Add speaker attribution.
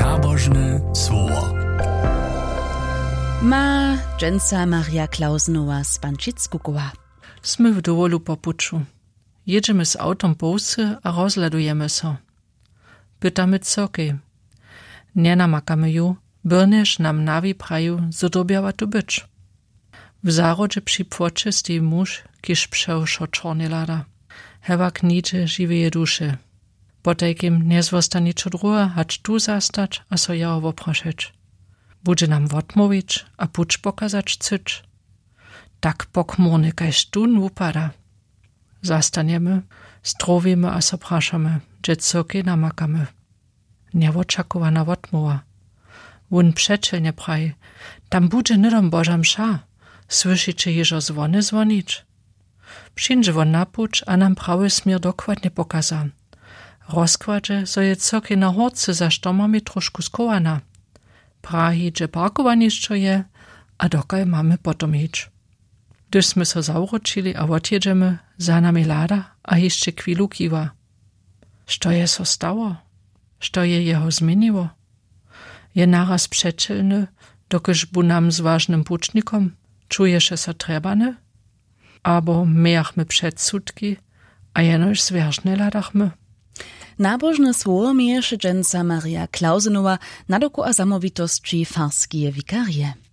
Speaker 1: Nabożne słowo.
Speaker 2: Ma dżęca Maria Klausenowa z Pančickukowa.
Speaker 3: Sme w dowolu po puczu. Jedziemy z autom po wsi a rozladujemy so. Pytamy cokej. Nie namakamy ju, byrneż nam nawi praju, zodobiała tu być. W zarodzie przy płocie stoi muż, kiż przełszo czorny lada. Hewa knicze żyweje dusze. Potajkim nie zwosta niczo druga, hać tu zastać, a so jaho woproszeć. Bude nam wotmowić, a pucz pokazać cyć. Tak pokmurny kajż tu upada. Zastaniemy, strowimy a so praszamy, dże cokie namakamy. Nieočakowana wotmowa. Wun przeczelnie praj, tam bude nydom Boża msza. Słyszycie jeżo dzwony dzwonić. Przyjdzie won na pucz, a nam prawy smier dokładnie pokaza. Rozkładzie, so je cokie na horce za sztomami troszku skowana. Prahi, dże parkowaniszczo je, a dokaj mamy potom ić. Gdyż sme so zauročili a odjedziemy, za nami lada, a jeszcze chwilu kiwa. Što je so stało? Što je jeho zmieniło? Je naraz przeczelny, dokyż bu nam z ważnym pucznikom, czuje się so trebany? Abo mejachmy przedsudki, a jenoż zwierzne ladachmy.
Speaker 2: Nabożne słowo mieješe dżęca Maria Klausenowa na doku a zamowitości farskie wikarie.